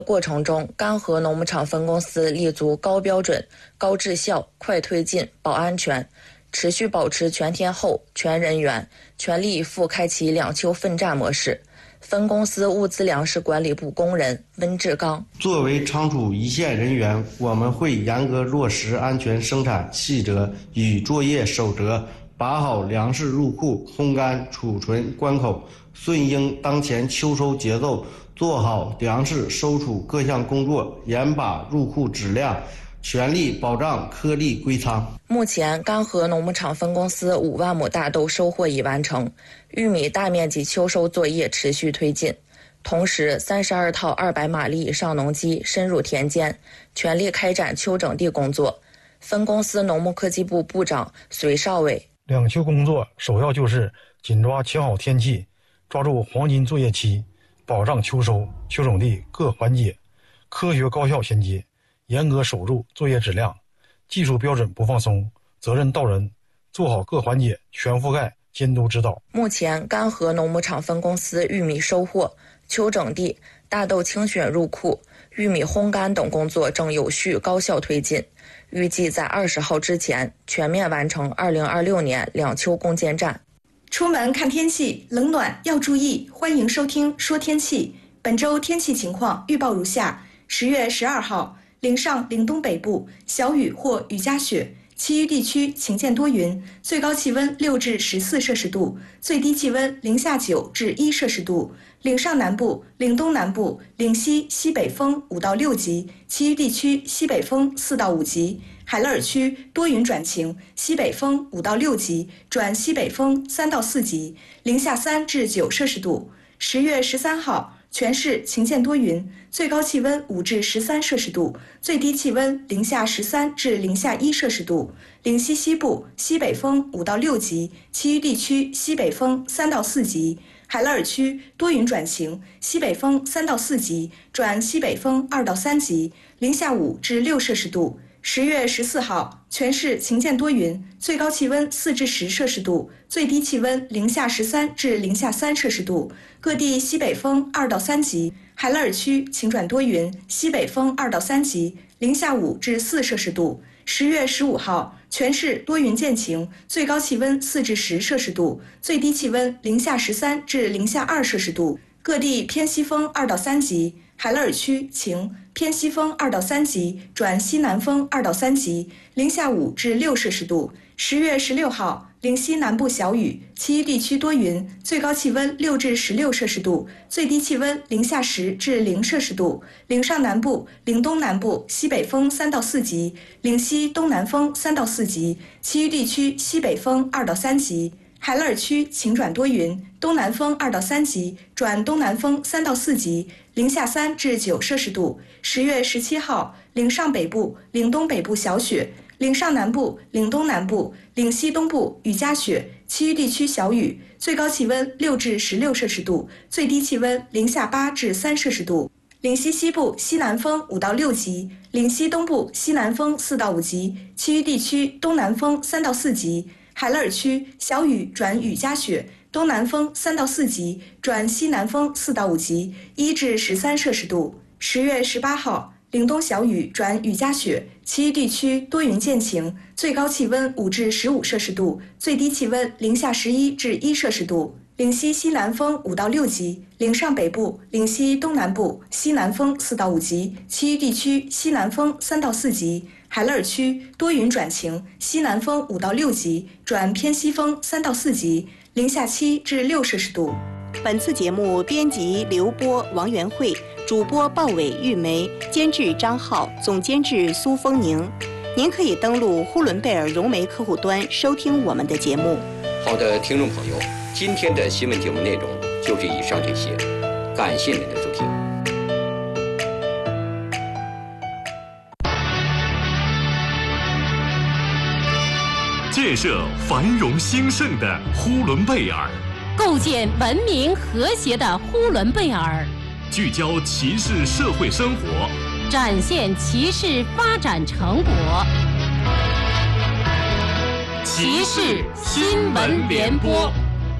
过程中，甘河农牧场分公司立足高标准、高质效、快推进、保安全，持续保持全天候、全人员、全力以赴开启两秋奋战模式。分公司物资粮食管理部工人温志刚： 作为仓储一线人员，我们会严格落实安全生产细则与作业守则，把好粮食入库、烘干、储存关口，顺应当前秋收节奏，做好粮食收储各项工作，严把入库质量，全力保障颗粒归仓。 目前，甘河农牧场分公司5万亩大豆收获已完成，玉米大面积秋收作业持续推进。同时，32套200马力以上农机深入田间，全力开展秋整地工作。分公司农牧科技部部长隋少伟： 两秋工作首要就是紧抓晴好天气，抓住黄金作业期，保障秋收、秋整地各环节科学高效衔接，严格守住作业质量，技术标准不放松，责任到人，做好各环节全覆盖监督指导。 目前，甘河农牧场分公司玉米收获、秋整地、大豆清选入库、玉米烘干等工作正有序高效推进，预计在20号之前全面完成2026年两秋攻坚战。 出门看天气，冷暖要注意。欢迎收听说天气。本周天气情况预报如下：10月12号，岭上、岭东北部小雨或雨夹雪，其余地区晴见多云，最高气温6至14摄氏度，最低气温零下9至1摄氏度。岭上南部、岭东南部、岭西西北风5到6级，其余地区西北风4到5级。海勒尔区多云转晴，西北风5到6级转西北风3到4级，零下3至9摄氏度。10月13号，全市晴见多云，最高气温5至13摄氏度，最低气温零下13至零下1摄氏度。岭西西部西北风5到6级，其余地区西北风3到4级。海勒尔区多云转晴，西北风3到4级转西北风2到3级，零下5至6摄氏度。10月14号，全市晴见多云，最高气温4至10摄氏度，最低气温零下13至零下3摄氏度，各地西北风2到3级。海勒尔区晴转多云，西北风2到3级，零下5至4摄氏度。10月15号，全市多云见晴，最高气温4至10摄氏度，最低气温零下13至零下2摄氏度，各地偏西风2到3级。海勒尔区晴，偏西风2到3级转西南风2到3级，零下5至6摄氏度。10月16号，岭西南部小雨，其余地区多云，最高气温6至16摄氏度，最低气温零下10至0摄氏度。岭上南部、岭东南部西北风3到4级，岭西东南风3到4级，其余地区西北风2到3级。海勒尔区晴转多云，东南风2到3级转东南风3到4级，零下3至9摄氏度。10月17号，岭上北部、岭东北部小雪，岭上南部、岭东南部、岭西东部雨夹雪，其余地区小雨，最高气温6至16摄氏度，最低气温零下8至3摄氏度。岭西西部西南风5到6级，岭西东部西南风4到5级，其余地区东南风3到4级。海勒尔区小雨转雨夹雪，东南风3到4级转西南风4到5级，1至13摄氏度。10月18号，岭东小雨转雨夹雪，其余地区多云见晴，最高气温5至15摄氏度，最低气温零下11至1摄氏度。岭西西南风5到6级，岭上北部、岭西东南部西南风4到5级，其余地区西南风3到4级。海勒尔区多云转晴，西南风5到6级转偏西风3到4级，零下7至6摄氏度。 本次节目编辑刘波、王元慧，主播鲍伟、玉梅，监制张浩，总监制苏丰宁。您可以登录呼伦贝尔融媒客户端收听我们的节目。 好的，听众朋友，今天的新闻节目内容就是以上这些，感谢您的收听。 建设繁荣兴盛的呼伦贝尔， 构建文明和谐的呼伦贝尔， 聚焦骑士社会生活， 展现骑士发展成果。骑士新闻联播。